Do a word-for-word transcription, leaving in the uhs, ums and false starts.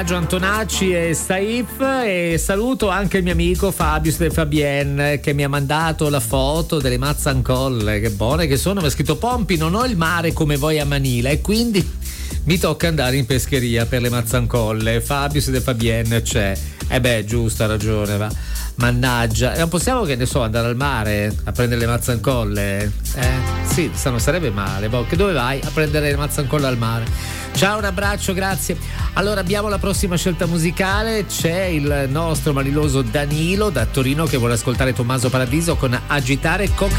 Antonacci e Saif, e saluto anche il mio amico Fabio De Fabien che mi ha mandato la foto delle mazzancolle, che buone che sono. Mi ha scritto: Pompi, non ho il mare come voi a Manila e quindi mi tocca andare in pescheria per le mazzancolle. Fabio De Fabien c'è, e eh beh, giusta ragione, va. Mannaggia, non possiamo, che ne so, andare al mare a prendere le mazzancolle? Eh sì, non sarebbe male. Boh, che dove vai a prendere le mazzancolle al mare? Ciao, un abbraccio, grazie. Allora abbiamo la prossima scelta musicale, c'è il nostro maliloso Danilo da Torino che vuole ascoltare Tommaso Paradiso con Agitare Coca.